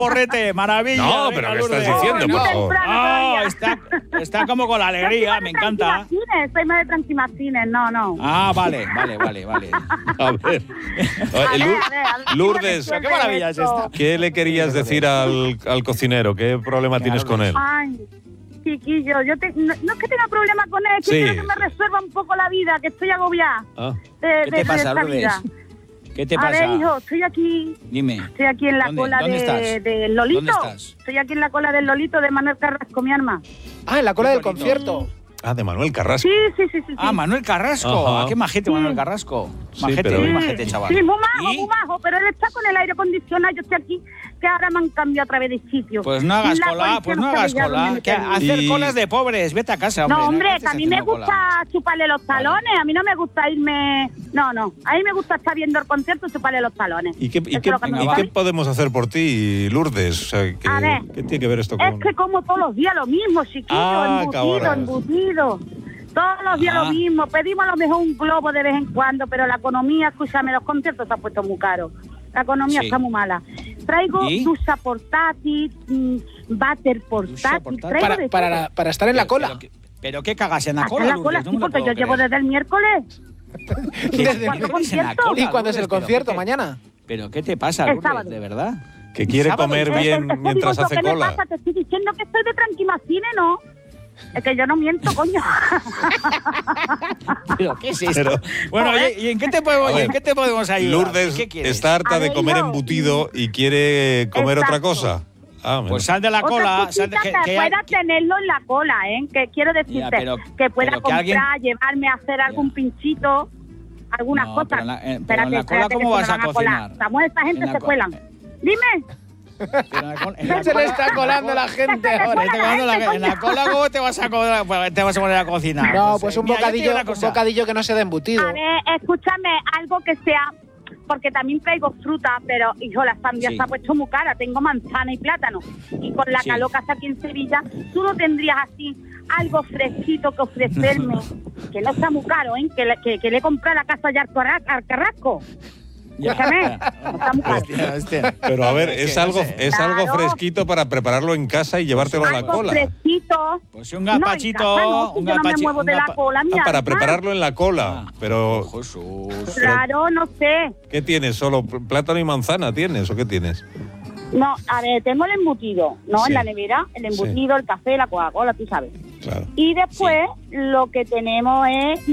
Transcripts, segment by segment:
porrete, maravilla. No, venga, pero ¿qué Lourdes. estás diciendo, por favor? Está como con la alegría, me encanta. Soy más de Tranquimacines, no. Ah, vale. A ver. A ver, Lourdes, ¿Qué maravilla es esta? ¿qué le querías decir al cocinero? ¿Qué problema tienes con él? Ay, chiquillo, no es que tenga problemas con él, es que quiero que me resuelva un poco la vida, que estoy agobiada ¿Qué te pasa, esta Lourdes? vida. ¿Qué te pasa? A ver, hijo, estoy aquí. Dime. Estoy aquí en la cola del Lolito. ¿Dónde estás? Estoy aquí en la cola del Lolito de Manuel Carrasco, mi arma. Ah, en la cola del bonito. concierto. Ah, de Manuel Carrasco. Sí. Ah, Manuel Carrasco. Ajá. Qué majete, Manuel Carrasco. Sí, Majete, pero- muy majete, chaval. Sí, muy ¿Y? majo, pero él está con el aire acondicionado. Yo estoy aquí, que ahora me han cambiado otra vez de sitio. Pues no hagas La cola, policía pues no sabe hagas ya dónde cola. meterme. Hacer Y- colas de pobres, vete a casa, hombre. No, hombre, estés que a mí me haciendo gusta cola. chuparle los talones. A mí no me gusta irme... No. A mí me gusta estar viendo el concierto y chuparle los talones. ¿Y qué Eso es lo que me venga, gusta. qué podemos hacer por ti, Lourdes? O sea, A ver, ¿qué tiene que ver esto Es con...? que como todos los días lo mismo, chiquillo, Ah, cabrones. embutido. Todos los días lo mismo. Pedimos a lo mejor un globo de vez en cuando, pero la economía, escúchame, los conciertos se han puesto muy caros. La economía Sí. está muy mala. Traigo ¿Y? ducha portátil, váter portátil. portátil. Traigo de todo. Para estar en la cola. Pero qué cagas en la Hasta cola, en la cola, Lourdes, sí, no me lo porque yo puedo llevo creer. desde el miércoles. Desde- ¿Cuándo ¿Qué haces en la concierto? cola, ¿Y cuándo es el Lourdes? concierto? ¿Pero qué- ¿Mañana? ¿Pero qué te pasa, El Lourdes, sábado. de verdad? Que quiere sábado. comer bien Es que mientras digo, hace ¿qué me cola. pasa? Te estoy diciendo que estoy de Tranquimacines, ¿no? Es que yo no miento, coño. ¿Pero qué es esto? Pero- Bueno, oye, ¿y en qué te podemos, A ver, ¿en qué te podemos ayudar? Lourdes ¿Qué quieres? está harta A de ver, comer hijo. embutido y quiere comer otra Exacto. cosa. Ah, Pues menos. sal de la Otra cola. cosita que que- pueda tenerlo en la cola, ¿eh? Que quiero decirte Ya, pero- que pueda pero que comprar, alguien- llevarme a hacer algún pinchito, algunas No, cosas. pero en la- pero en la cola, espérate, ¿cómo que vas se me a van colar. cocinar? Samuel, esta gente En la se co- cuelan. Dime. Se le está colando la gente ahora. En la cola, ¿cómo te vas a poner a cocinar? No, sé. pues un Mira, yo te digo bocadillo, una un cosa. bocadillo que no se dé embutido. A ver, escúchame, algo que sea... Porque también traigo fruta, pero, hijo, la sandía Sí. se ha puesto muy cara. Tengo manzana y plátano. Y con la Sí. calor que hace aquí en Sevilla, tú no tendrías así algo fresquito que ofrecerme. Que no está muy caro, ¿eh? Que le compré la casa ya al Carrasco. Ya. Escúchame, no está muy caro. Hostia. Pero a ver, es no algo sé. es algo Claro. fresquito para prepararlo en casa y llevártelo a la Algo cola. fresquito. Pues un No, en gazpachito, casa no, si un yo no me gazpachi- muevo un de la gazpa- cola, mi Ah, para alma. prepararlo en la cola. Pero Jesús. Claro, no sé. ¿qué tienes? ¿Solo plátano y manzana tienes o qué tienes? No, a ver, tengo el embutido, ¿no? Sí. En la nevera, el embutido, el café, la Coca-Cola, tú sabes. Claro. Y después lo que tenemos es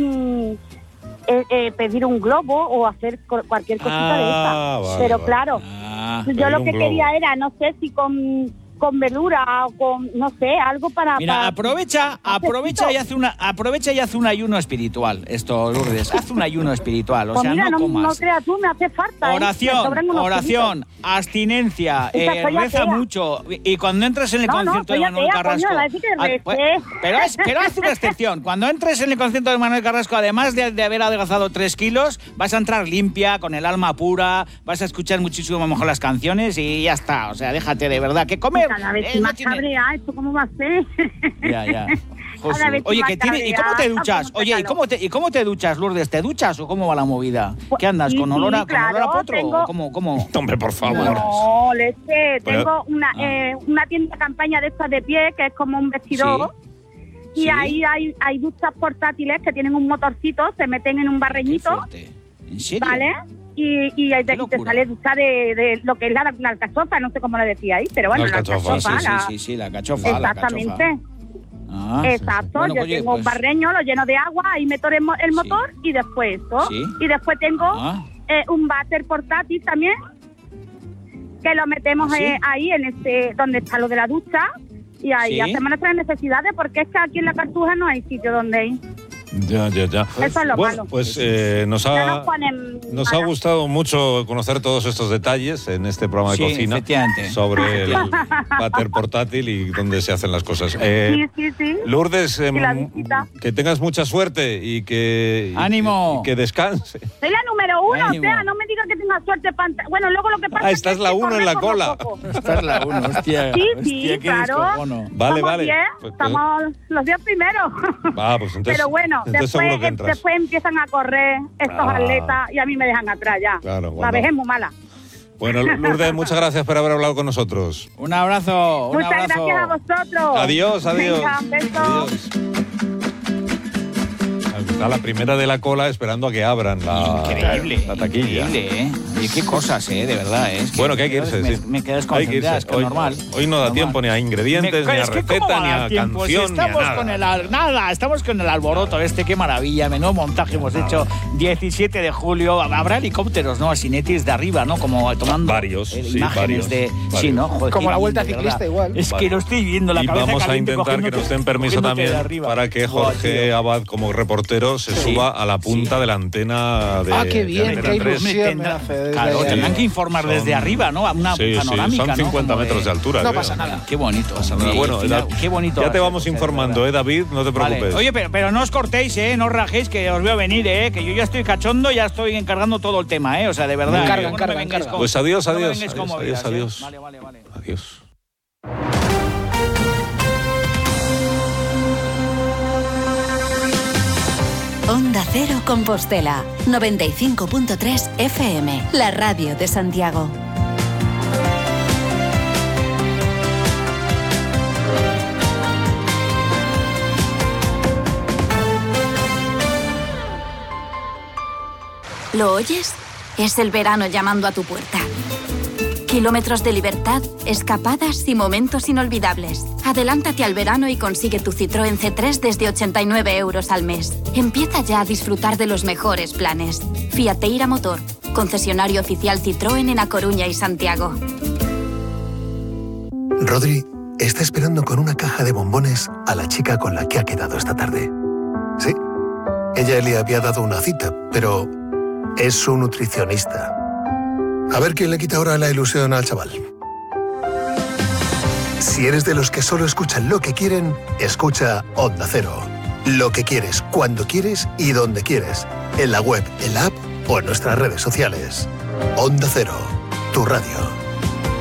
pedir un globo o hacer cualquier cosita de Ah, esa. vale, Pero vale. claro, Ah, yo pedir lo un que globo. quería era, no sé si con verdura o con, no sé, algo para... mira, para- aprovecha y hace un ayuno espiritual. Esto, Lourdes, haz un ayuno espiritual, o Pues sea, mira, no no comas. creas tú, me hace falta. Me sobran unos Oración, abstinencia, Esa soy reza atea. mucho. Y cuando entres en el No, concierto soy de Manuel atea, Carrasco. coño, va a decir que pues, recé. pero haz una excepción. Cuando entres en el concierto de Manuel Carrasco, además de haber adelgazado 3 kilos, vas a entrar limpia, con el alma pura, vas a escuchar muchísimo mejor las canciones y ya está. O sea, déjate de verdad que comer. Cada vez no más tiene- cabrea, ¿esto cómo va a ser? Ya. Josu. Cada vez Oye, más que tiene, ¿y cómo te cabreada, duchas? ¿cómo te Oye, caló? ¿y cómo te duchas, Lourdes? ¿Te duchas o cómo va la movida? ¿Qué andas? Sí, ¿Con olor a, sí, con olor a claro, potro? tengo- ¿Cómo? Hombre, por favor. No, leche. Pero- Tengo una tienda de campaña de estas de pie, que es como un vestidor. Y Sí. ahí hay duchas portátiles que tienen un motorcito, se meten en un Qué barreñito, fuerte. ¿En serio? ¿vale? Y ahí te locura. sale ducha de lo que es la alcachofa, no sé cómo le decía ahí, pero bueno, La la alcachofa, alcachofa. Sí, la cachofa. Exactamente. Ah, Exacto, Bueno, yo oye, tengo pues- un barreño, lo lleno de agua, ahí meto el motor y después esto. Sí. Y después tengo Ah. un váter portátil también, que lo metemos ¿Ah, sí? ahí en donde está lo de la ducha, y ahí Sí. hacemos nuestras necesidades, porque es que aquí en la Cartuja no hay sitio donde ir. Ya. Eso es lo Bueno, malo. pues nos No ha nos ponen nos ha malas. gustado mucho conocer todos estos detalles en este programa de Sí, cocina efectivamente. sobre el váter portátil y dónde se hacen las cosas. Sí. Lourdes, Y la visita. que tengas mucha suerte y que ¡Ánimo! y que descanse. Soy la número 1, Ánimo. o sea, no me digas que tenga suerte. Bueno, luego lo que pasa estás es que la uno en la correr cola. como poco. Esta es la 1, hostia. Sí, hostia, qué claro. descojono. Vale, Somos vale. 10, Pues- estamos los 10 primeros. Pues entonces, Pero bueno, entonces seguro que entras. después empiezan a correr estos Ah. atletas y a mí me dejan atrás ya. Claro, La cuando- vejez es muy mala. Bueno, Lourdes, muchas gracias por haber hablado con nosotros. Un abrazo. Muchas gracias a vosotros. Adiós. Venga, un beso. Adiós. Está la primera de la cola esperando a que abran la taquilla. Increíble, ¿eh? Oye, qué cosas, de verdad, ¿eh? Bueno, que hay que irse, sí. Me quedo desconcentrada, es que hoy, normal. Hoy no da tiempo ni a ingredientes, ni a receta, ni a canción, ni a nada. Estamos con el alboroto qué maravilla, menudo montaje hemos hecho. 17 de julio, habrá helicópteros, ¿no? Asinetis de arriba, ¿no? Como tomando varios, imágenes varios, de... varios. Sí, ¿no? Joder, como la vuelta bien, ciclista igual. Es que lo estoy viendo, la cabeza vamos caliente, a intentar que nos den permiso también para que Jorge Abad, como reportero, se suba a la punta de la antena de... qué bien, de qué ilusión me hace. Claro, tendrán que informar desde arriba, ¿no? Una panorámica, son 50 ¿no? metros de altura. No pasa nada. Qué bonito. Bueno, qué bonito. Ya te vamos informando, David, no te preocupes. Vale. Oye, pero no os cortéis, no os rajéis, que os veo venir, que yo ya estoy cachondo, ya estoy encargando todo el tema, o sea, de verdad. Encarga. Pues adiós. Vale. Adiós. Onda Cero Compostela, 95.3 FM, la radio de Santiago. ¿Lo oyes? Es el verano llamando a tu puerta. Kilómetros de libertad, escapadas y momentos inolvidables. Adelántate al verano y consigue tu Citroën C3 desde 89 € al mes. Empieza ya a disfrutar de los mejores planes. Fiat Eira Motor, concesionario oficial Citroën en A Coruña y Santiago. Rodri está esperando con una caja de bombones a la chica con la que ha quedado esta tarde. Sí, ella le había dado una cita, pero es su nutricionista. A ver quién le quita ahora la ilusión al chaval. Si eres de los que solo escuchan lo que quieren, escucha Onda Cero. Lo que quieres, cuando quieres y donde quieres. En la web, en la app o en nuestras redes sociales. Onda Cero, tu radio.